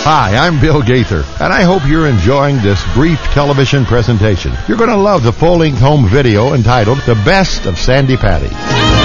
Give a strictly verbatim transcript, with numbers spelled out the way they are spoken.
Hi, I'm Bill Gaither, and I hope you're enjoying this brief television presentation. You're going to love the full-length home video entitled The Best of Sandi Patty.